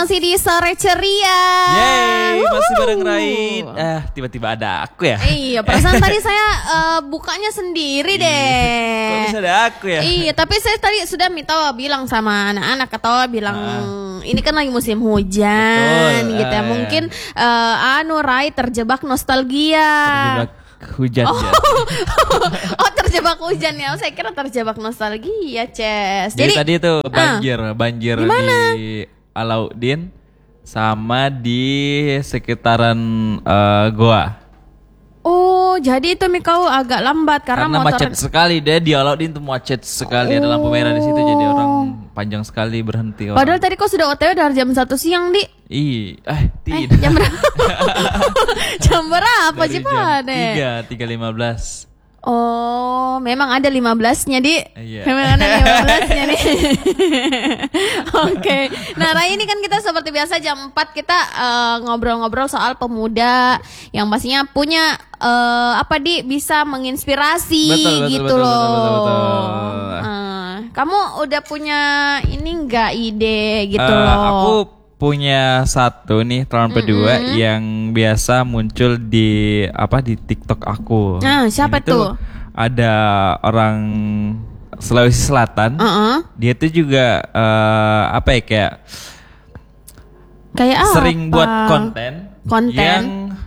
masih di Sore Ceria. Yeay, masih bareng Rain. Tiba-tiba ada aku ya. Iya, perasaan tadi saya bukanya sendiri deh. Kok bisa ada aku ya? Iya, tapi saya tadi sudah bilang sama anak-anak atau bilang ini kan lagi musim hujan. Betul, gitu ya. Mungkin Rai terjebak nostalgia. Terjebak hujan ya. Oh, terjebak hujan ya. Saya kira terjebak nostalgia, Ces. Jadi tadi itu banjir Dimana? di Alauddin sama di sekitaran Goa. Oh, jadi itu Mikau agak lambat karena motor. macet sekali deh di Alauddin tuh, macet sekali, ada lampu merah di situ, jadi orang panjang sekali berhenti orang. Padahal tadi kau sudah OTW dari jam 1 siang, Di. Tidak. Jam berapa? Jam berapa sih, Pak? 3:15. Oh, memang ada 15-nya, Di. Iya. Memang ada 15-nya nih. Oke. Nah, Rai, ini kan kita seperti biasa jam 4 kita ngobrol-ngobrol soal pemuda yang pastinya punya Di bisa menginspirasi gitu loh. Betul. Kamu udah punya ini enggak ide gitu loh? Aku punya satu nih trompet kedua yang biasa muncul di TikTok aku. Nah, siapa ini tuh? Ada orang Sulawesi Selatan. Dia tuh juga kayak sering apa? buat konten yang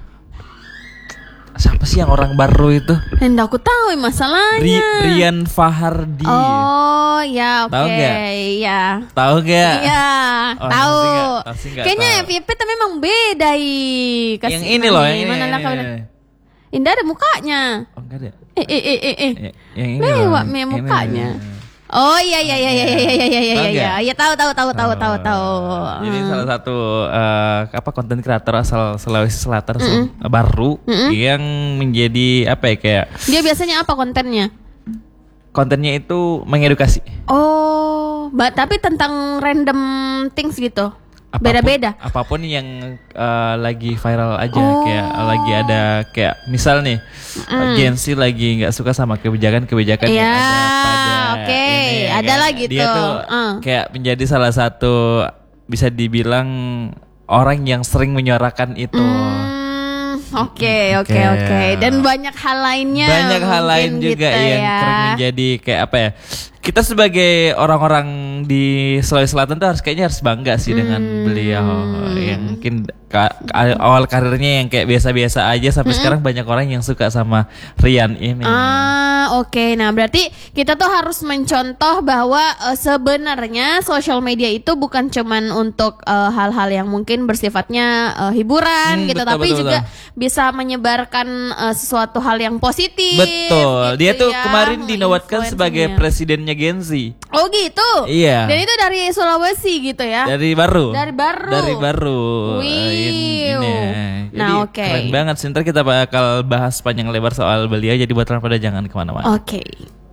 siapa sih yang orang baru itu? Hendak aku tahu masalahnya. Rian Fahardi. Oh ya, oke. Tahu nggak? Ya. Tahu gak? Iya, tahu. Pasti nggak Kayaknya tahu. FYP tapi memang beda Yang ini loh, yang mana lah ini. Indah ada mukanya. Oh, enggak ada. Yang ini Lewat loh, me ini mukanya. loh. Oh iya. Tahu Ya, tahu. Jadi salah satu konten kreator asal Sulawesi Selatan baru yang menjadi Dia biasanya apa kontennya? kontennya itu mengedukasi. Oh, tapi tentang random things gitu. Beda-beda. Apapun yang lagi viral aja, kayak lagi ada kayak misal nih Gen Z lagi nggak suka sama kebijakan yang ada pada ini, ya adalah kan? gitu. Dia tuh kayak menjadi salah satu bisa dibilang orang yang sering menyuarakan itu. Oke. Dan banyak hal lainnya. Banyak hal lain juga gitu yang ya. sering menjadi kayak kita sebagai orang-orang di Sulawesi Selatan tuh kayaknya harus bangga sih dengan beliau yang mungkin awal karirnya yang kayak biasa-biasa aja sampai sekarang banyak orang yang suka sama Rian ini. Oke. Nah, berarti kita tuh harus mencontoh bahwa sebenarnya social media itu bukan cuman untuk hal-hal yang mungkin bersifatnya hiburan gitu, tapi juga bisa menyebarkan sesuatu hal yang positif. Betul. Gitu Dia tuh ya, kemarin dinobatkan sebagai influencernya. presidennya Gen Z. Oh gitu. Iya. Dan itu dari Sulawesi gitu ya. Dari baru. Wih. Ini. Jadi Nah, oke. keren banget sih. Ntar kita bakal bahas panjang lebar soal beliau. Jadi buat pada jangan kemana-mana. Oke.